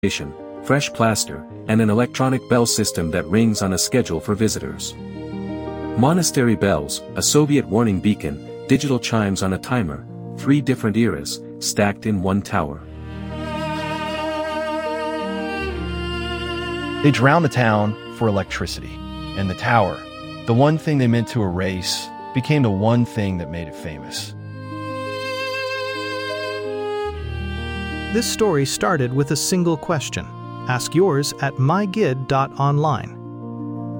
fresh plaster, and an electronic bell system that rings on a schedule for visitors. Monastery bells, a Soviet warning beacon, digital chimes on a timer, 3 different eras, stacked in one tower. They drowned the town for electricity, and the tower, the one thing they meant to erase, became the one thing that made it famous. This story started with a single question. Ask yours at mygid.online.